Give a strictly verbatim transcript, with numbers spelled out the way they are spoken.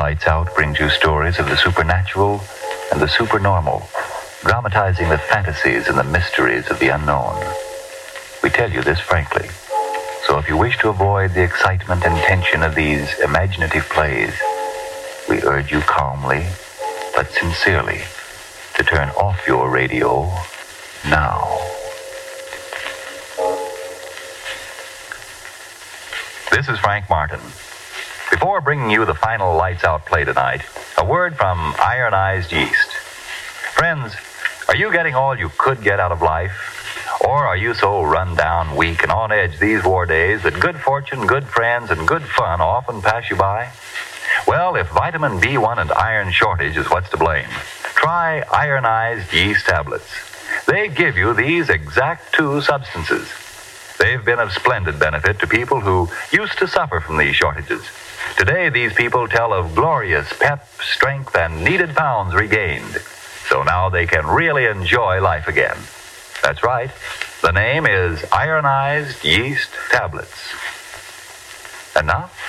Lights Out brings you stories of the supernatural and the supernormal, dramatizing the fantasies and the mysteries of the unknown. We tell you this frankly. So if you wish to avoid the excitement and tension of these imaginative plays, we urge you calmly, but sincerely, to turn off your radio now. This is Frank Martin. Before bringing you the final Lights Out play tonight, a word from Ironized Yeast. Friends, are you getting all you could get out of life? Or are you so run down, weak, and on edge these war days that good fortune, good friends, and good fun often pass you by? Well, if vitamin B one and iron shortage is what's to blame, try Ironized Yeast tablets. They give you these exact two substances. They've been of splendid benefit to people who used to suffer from these shortages. Today, these people tell of glorious pep, strength, and needed pounds regained. So now they can really enjoy life again. That's right. The name is Ironized Yeast Tablets. And now,